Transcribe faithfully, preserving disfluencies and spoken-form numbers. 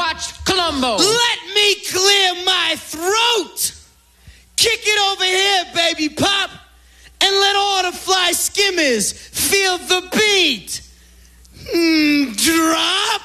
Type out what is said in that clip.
watch Columbo. Let me clear my throat. Kick it over here, baby pop. And let all the fly skimmers feel the beat. Mm, drop.